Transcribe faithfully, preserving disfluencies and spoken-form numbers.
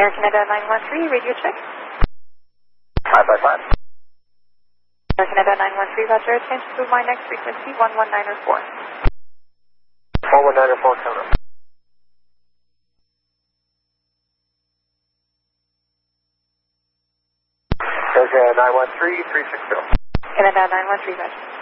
Air Canada nine one three, radio check. five five five. Air Canada nine one three, roger, change to my next frequency, one one nine four. one one nine four, coming up. Air Canada nine one three, three six zero. Canada nine one three, roger.